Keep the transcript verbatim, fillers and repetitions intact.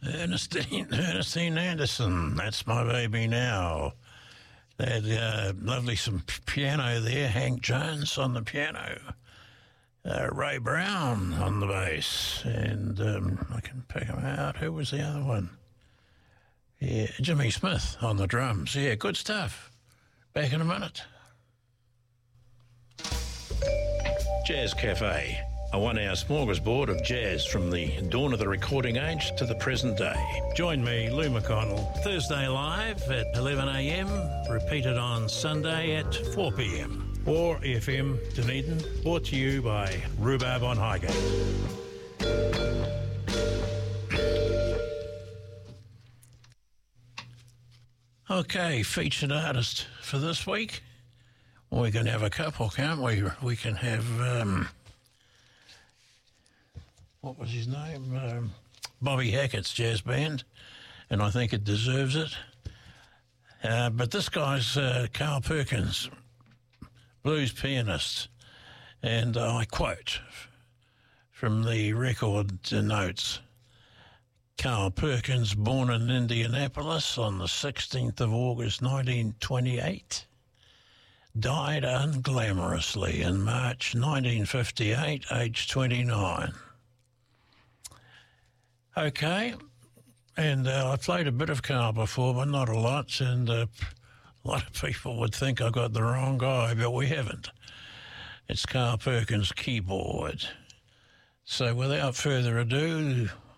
Ernestine, Ernestine Anderson, that's my baby now. They had uh, lovely some piano there, Hank Jones on the piano, uh, Ray Brown on the bass, and um, I can pick them out. Who was the other one? Yeah, Jimmy Smith on the drums. Yeah, good stuff. Back in a minute. Jazz Cafe, a one-hour smorgasbord of jazz from the dawn of the recording age to the present day. Join me, Lou McConnell, Thursday live at eleven a m, repeated on Sunday at four p m. Or F M Dunedin, brought to you by Rhubarb on Highgate. Okay, featured artist for this week. Well, we can have a couple, can't we? We can have... Um, what was his name? Um, Bobby Hackett's jazz band, and I think it deserves it. Uh, but this guy's uh, Carl Perkins, blues pianist, and uh, I quote from the record notes, Carl Perkins, born in Indianapolis on the sixteenth of August nineteen twenty-eight, died unglamorously in March nineteen fifty-eight, aged twenty-nine. Okay, and uh, I played a bit of Carl before, but not a lot, and uh, a lot of people would think I got the wrong guy, but we haven't. It's Carl Perkins' keyboard. So without further ado,